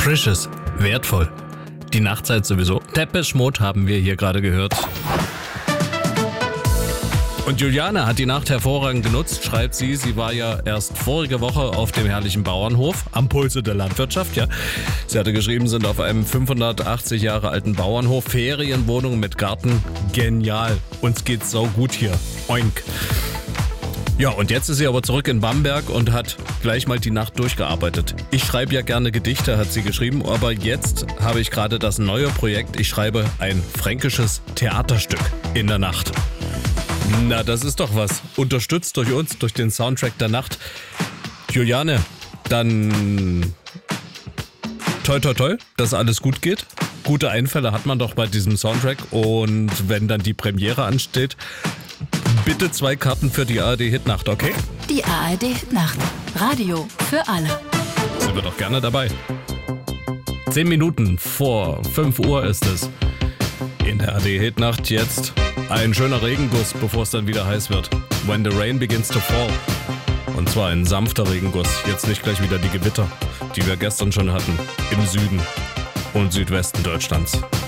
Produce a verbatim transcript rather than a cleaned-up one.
Precious, wertvoll. Die Nachtzeit sowieso. Depeche Mode haben wir hier gerade gehört. Und Juliane hat die Nacht hervorragend genutzt, schreibt sie. Sie war ja erst vorige Woche auf dem herrlichen Bauernhof am Pulse der Landwirtschaft. Ja, sie hatte geschrieben, sind auf einem fünfhundertachtzig Jahre alten Bauernhof, Ferienwohnung mit Garten. Genial. Uns geht's sau gut hier. Oink. Ja, und jetzt ist sie aber zurück in Bamberg und hat gleich mal die Nacht durchgearbeitet. Ich schreibe ja gerne Gedichte, hat sie geschrieben, aber jetzt habe ich gerade das neue Projekt. Ich schreibe ein fränkisches Theaterstück in der Nacht. Na, das ist doch was. Unterstützt durch uns, durch den Soundtrack der Nacht. Juliane, dann toi toi toi, dass alles gut geht. Gute Einfälle hat man doch bei diesem Soundtrack. Und wenn dann die Premiere ansteht, bitte zwei Karten für die A R D-Hitnacht, okay? Die A R D-Hitnacht. Radio für alle. Sind wir doch gerne dabei. Zehn Minuten vor fünf Uhr ist es. In der A R D-Hitnacht jetzt ein schöner Regenguss, bevor es dann wieder heiß wird. When the rain begins to fall. Und zwar ein sanfter Regenguss. Jetzt nicht gleich wieder die Gewitter, die wir gestern schon hatten. Im Süden und Südwesten Deutschlands.